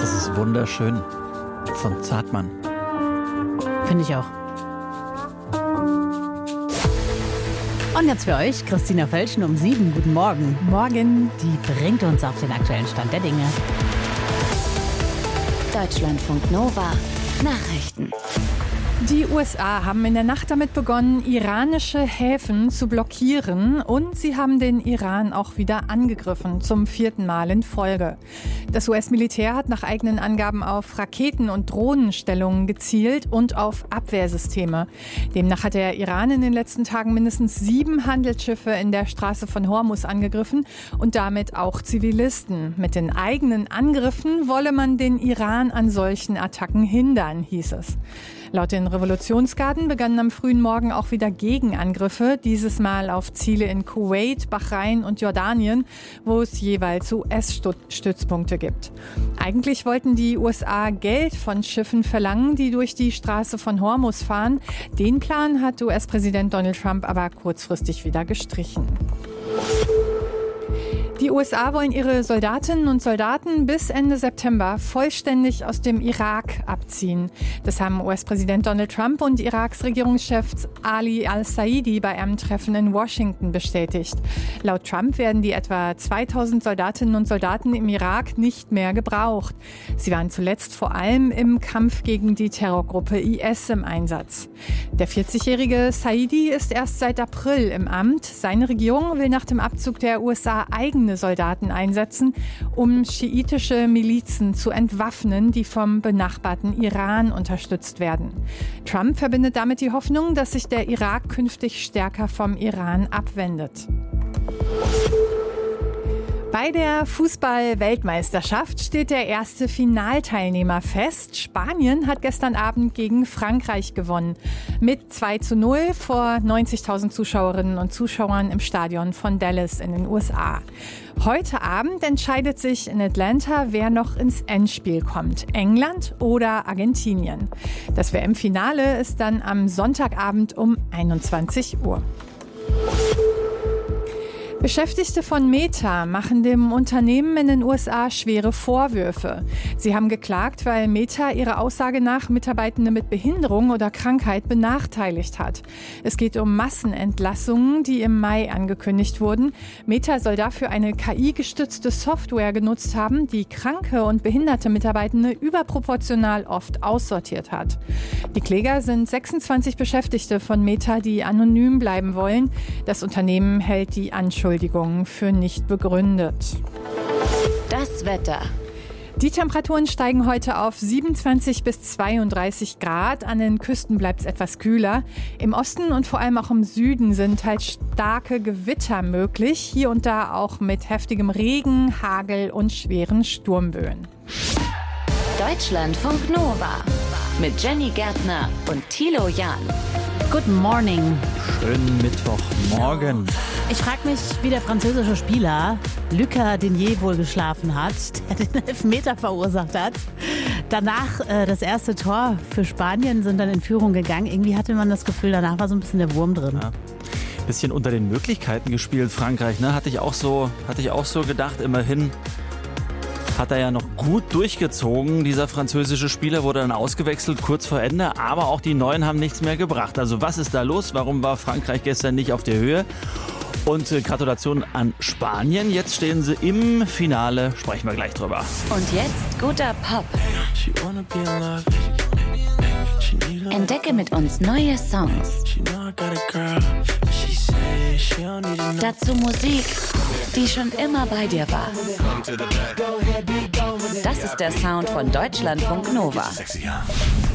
Das ist wunderschön. Von Zartmann. Finde ich auch. Und jetzt für euch Christina Völschen um 7. Guten Morgen. Morgen. Die bringt uns auf den aktuellen Stand der Dinge. Deutschlandfunk Nova. Nachrichten. Die USA haben in der Nacht damit begonnen, iranische Häfen zu blockieren, und sie haben den Iran auch wieder angegriffen, zum 4. Mal in Folge. Das US-Militär hat nach eigenen Angaben auf Raketen- und Drohnenstellungen gezielt und auf Abwehrsysteme. Demnach hat der Iran in den letzten Tagen mindestens 7 Handelsschiffe in der Straße von Hormuz angegriffen und damit auch Zivilisten. Mit den eigenen Angriffen wolle man den Iran an solchen Attacken hindern, hieß es. Laut den Revolutionsgarden begannen am frühen Morgen auch wieder Gegenangriffe, dieses Mal auf Ziele in Kuwait, Bahrain und Jordanien, wo es jeweils US-Stützpunkte gibt. Eigentlich wollten die USA Geld von Schiffen verlangen, die durch die Straße von Hormuz fahren. Den Plan hat US-Präsident Donald Trump aber kurzfristig wieder gestrichen. Die USA wollen ihre Soldatinnen und Soldaten bis Ende September vollständig aus dem Irak abziehen. Das haben US-Präsident Donald Trump und Iraks Regierungschef Ali al-Saidi bei einem Treffen in Washington bestätigt. Laut Trump werden die etwa 2000 Soldatinnen und Soldaten im Irak nicht mehr gebraucht. Sie waren zuletzt vor allem im Kampf gegen die Terrorgruppe IS im Einsatz. Der 40-jährige Saidi ist erst seit April im Amt. Seine Regierung will nach dem Abzug der USA eigene Soldaten einsetzen, um schiitische Milizen zu entwaffnen, die vom benachbarten Iran unterstützt werden. Trump verbindet damit die Hoffnung, dass sich der Irak künftig stärker vom Iran abwendet. Bei der Fußball-Weltmeisterschaft steht der erste Finalteilnehmer fest. Spanien hat gestern Abend gegen Frankreich gewonnen. Mit 2:0 vor 90.000 Zuschauerinnen und Zuschauern im Stadion von Dallas in den USA. Heute Abend entscheidet sich in Atlanta, wer noch ins Endspiel kommt. England oder Argentinien. Das WM-Finale ist dann am Sonntagabend um 21 Uhr. Beschäftigte von Meta machen dem Unternehmen in den USA schwere Vorwürfe. Sie haben geklagt, weil Meta ihrer Aussage nach Mitarbeitende mit Behinderung oder Krankheit benachteiligt hat. Es geht um Massenentlassungen, die im Mai angekündigt wurden. Meta soll dafür eine KI-gestützte Software genutzt haben, die kranke und behinderte Mitarbeitende überproportional oft aussortiert hat. Die Kläger sind 26 Beschäftigte von Meta, die anonym bleiben wollen. Das Unternehmen hält die Anschuldigungen für nicht begründet. Das Wetter. Die Temperaturen steigen heute auf 27 bis 32 Grad. An den Küsten bleibt es etwas kühler. Im Osten und vor allem auch im Süden sind teils starke Gewitter möglich. Hier und da auch mit heftigem Regen, Hagel und schweren Sturmböen. Deutschlandfunk Nova. Mit Jenny Gärtner und Thilo Jahn. Good morning. Schönen Mittwochmorgen. Ich frage mich, wie der französische Spieler Lucas Digne wohl geschlafen hat, der den Elfmeter verursacht hat. Danach das erste Tor für Spanien, sind dann in Führung gegangen. Irgendwie hatte man das Gefühl, danach war so ein bisschen der Wurm drin. Ja. Bisschen unter den Möglichkeiten gespielt, Frankreich, ne? Hatte ich auch so gedacht, immerhin. Hat er ja noch gut durchgezogen. Dieser französische Spieler wurde dann ausgewechselt, kurz vor Ende. Aber auch die Neuen haben nichts mehr gebracht. Also was ist da los? Warum war Frankreich gestern nicht auf der Höhe? Und Gratulation an Spanien. Jetzt stehen sie im Finale. Sprechen wir gleich drüber. Und jetzt guter Pop. Entdecke mit uns neue Songs. Dazu Musik, die schon immer bei dir war. Das ist der Sound von Deutschlandfunk Nova.